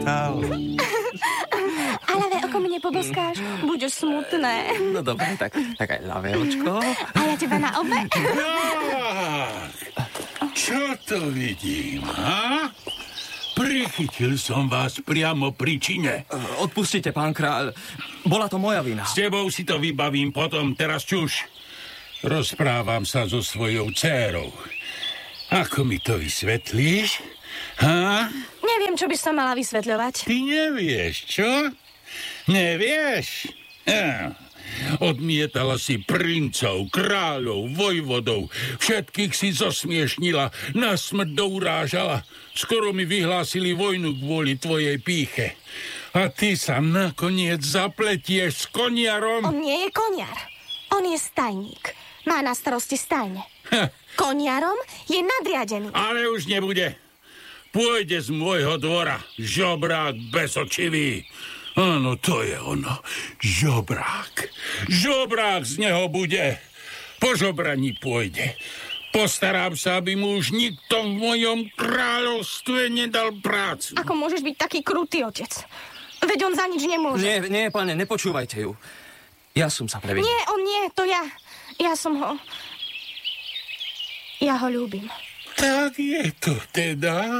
pýtal. A ľavé oko mi nepoboskáš? Budeš smutné. No dobre, tak aj ľavé očko. A ja teba na obe? Čo to vidím, ha? Prichytil som vás priamo pri čine. Odpustite, pán kráľ. Bola to moja vina. S tebou si to vybavím potom, teraz čuš. Rozprávam sa so svojou dcérou. Ako mi to vysvetlíš? Ha? Neviem, čo by som mala vysvetľovať. Ty nevieš, čo? Nevieš? Odmietala si princov, kráľov, vojvodov. Všetkých si zosmiešnila, na smrť dourážala. Skoro mi vyhlásili vojnu kvôli tvojej pýche. A ty sa nakoniec zapletieš s koniarom? On nie je koniar. On je stajník. Má na starosti stajne. Koniarom je nadriadený. Ale už nebude. Pôjde z môjho dvora. Žobrák bezočivý. Áno, to je ono. Žobrák. Žobrák z neho bude. Po žobraní pôjde. Postarám sa, aby mu už nikto v mojom kráľovstve nedal prácu. Ako môžeš byť taký krutý, otec? Veď on za nič nemôže. Nie, pane, nepočúvajte ju. Ja som sa previnil. Nie, on nie, to ja. Ja som ho... Ja ho ľúbim. Tak je to teda.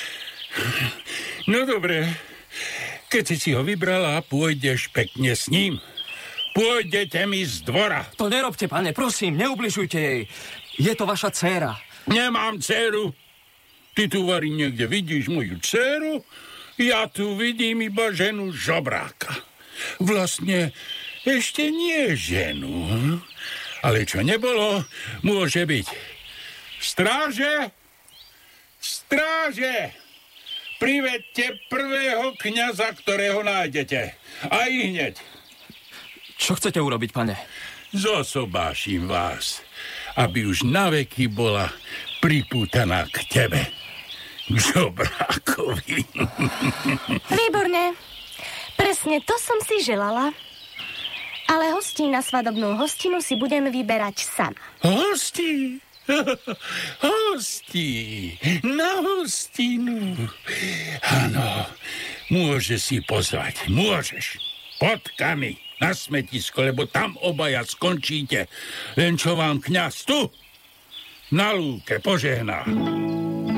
No dobre. Keď si ho vybrala, pôjdeš pekne s ním. Pôjdete mi z dvora. To nerobte, pane, prosím, neubližujte jej. Je to vaša dcéra. Nemám dcéru. Ty tu vari niekde vidíš moju dcéru? Ja tu vidím iba ženu žobráka. Vlastne ešte nie ženu. Ale čo nebolo, môže byť. Stráže! Stráže! Privedte prvého kňaza, ktorého nájdete. A i hneď. Čo chcete urobiť, pane? Zosobášim vás, aby už naveky bola pripútaná k tebe. K žobrákovi. Výborne. Presne to som si želala. Ale hostí na svadobnú hostinu si budem vyberať sama. Hostí? Hostí, na hostinu. Áno, môže si pozvať, môžeš. Potkami na smetisko, lebo tam obaja skončíte. Len čo vám kňaz tu na lúke požehná.